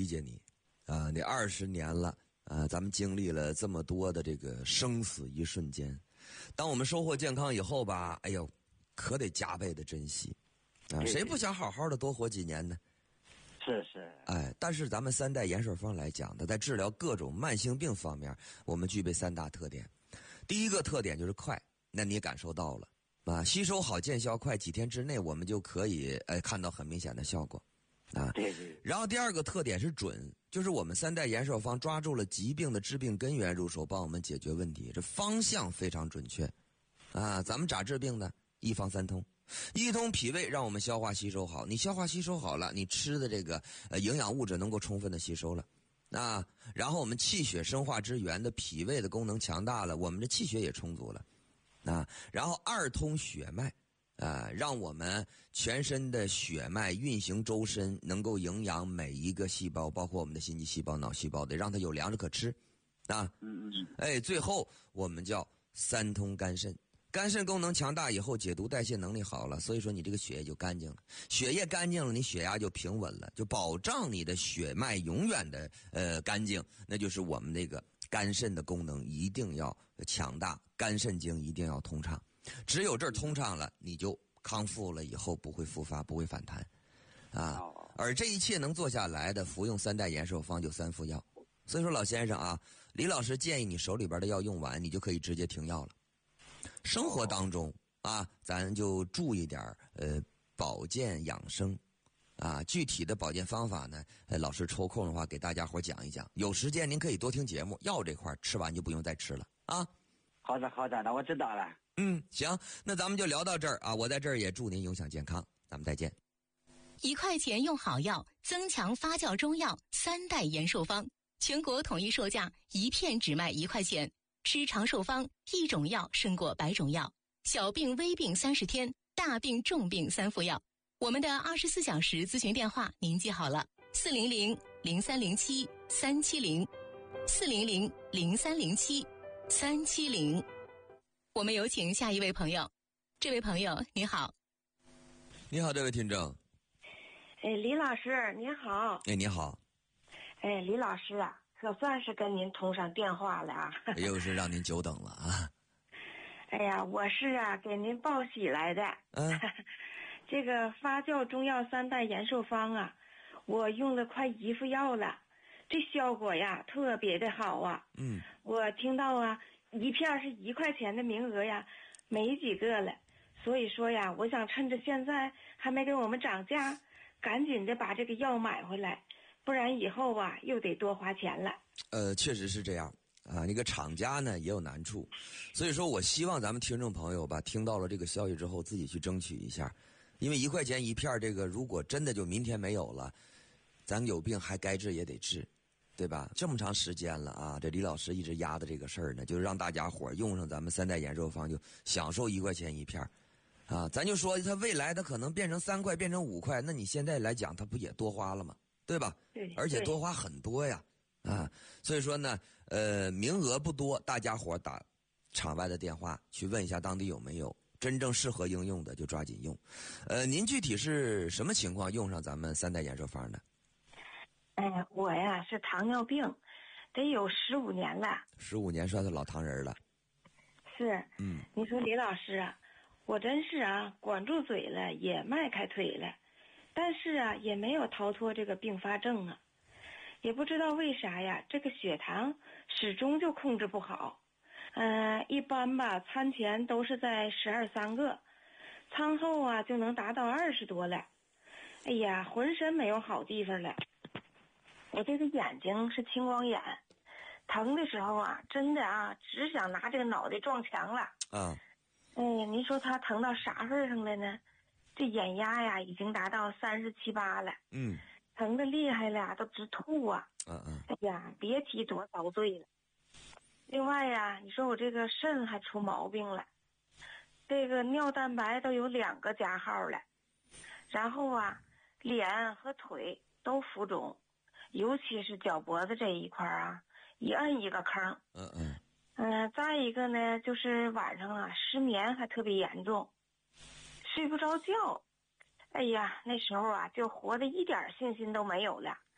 理解你啊，那20年了啊，咱们经历了这么多的这个生死一瞬间，当我们收获健康以后吧，哎呦，可得加倍的珍惜啊！谁不想好好的多活几年呢？ 是。 哎，但是咱们三代延寿方来讲的，在治疗各种慢性病方面，我们具备3大特点。第一个特点就是快，那你也感受到了啊，吸收好见效快，几天之内我们就可以看到很明显的效果啊。 对。 然后第二个特点是准，就是我们三代延寿方抓住了疾病的致病根源入手，帮我们解决问题，这方向非常准确啊。咱们咋治病呢？一方三通。一通脾胃，让我们消化吸收好，你消化吸收好了，你吃的这个营养物质能够充分的吸收了啊。然后我们气血生化之源的脾胃的功能强大了，我们的气血也充足了啊。然后二通血脉啊，让我们全身的血脉运行周身，能够营养每一个细胞，包括我们的心肌细胞、脑细胞，得让它有粮食可吃啊。最后我们叫三通肝肾。肝肾功能强大以后，解毒代谢能力好了，所以说你这个血液就干净了，血液干净了，你血压就平稳了，就保障你的血脉永远的干净。那就是我们这个肝肾的功能一定要强大，肝肾经一定要通畅，只有这儿通畅了，你就康复了以后不会复发，不会反弹啊。而这一切能做下来的，服用三代延寿方就3副药。所以说老先生啊，李老师建议你手里边的药用完，你就可以直接停药了。生活当中啊，咱就注意点保健养生啊。具体的保健方法呢，老师抽空的话给大家伙讲一讲。有时间您可以多听节目，药这块吃完就不用再吃了啊。 好的，那我知道了。 行，那咱们就聊到这儿啊。我在这儿也祝您永享健康，咱们再见。 1块钱用好药，增强发酵中药3代延寿方，全国统一售价1片只卖1块钱。吃长寿方，一种药胜过100种药。小病微病30天，大病重病3副药。我们的24小时咨询电话您记好了：400-0307-370，400-0307-370。我们有请下一位朋友。这位朋友你好。 你好，这位听众。 李老师您好。 你好。 李老师啊，可算是跟您通上电话了啊！ 又是让您久等了啊！ 哎呀，我是啊给您报喜来的。这个发酵中药3代延寿方啊，我用了快1副药了，这效果呀特别的好啊。我听到啊1片是1块钱的名额呀，没几个了，所以说呀，我想趁着现在还没给我们涨价，赶紧的把这个药买回来。不然以后啊又得多花钱了。 确实是这样啊。那个厂家呢也有难处，所以说我希望咱们听众朋友吧，听到了这个消息之后，自己去争取一下，因为1块钱1片，这个如果真的就明天没有了，咱有病还该治也得治，对吧？这么长时间了啊，这李老师一直压的这个事儿呢，就是让大家伙用上咱们3代延寿方，就享受1块钱1片啊。咱就说它未来它可能变成3块，变成5块，那你现在来讲它不也多花了吗？对吧？ 对， 而且多花很多呀，啊，所以说呢，名额不多，大家伙打场外的电话去问一下当地有没有真正适合应用的，就抓紧用。您具体是什么情况用上咱们3代延寿方的？ 我呀是糖尿病，得有15年了。 15年算是老糖人了。 是，你说李老师啊，我真是啊管住嘴了，也迈开腿了。但是啊，也没有逃脱这个并发症啊，也不知道为啥呀，这个血糖始终就控制不好。一般吧，餐前都是在12、3个，餐后啊就能达到20多了。哎呀，浑身没有好地方了。我这个眼睛是青光眼，疼的时候啊，真的啊，只想拿这个脑袋撞墙了。您说他疼到啥份上了呢？这眼压呀已经达到37、8了，疼得厉害了，都直吐啊！哎呀，别提多遭罪了。另外呀，你说我这个肾还出毛病了，这个尿蛋白都有2个加号了，然后啊，脸和腿都浮肿，尤其是脚脖子这一块啊，一摁一个坑。再一个呢，就是晚上啊失眠还特别严重。睡不着觉，哎呀，那时候啊就活得一点信心都没有了。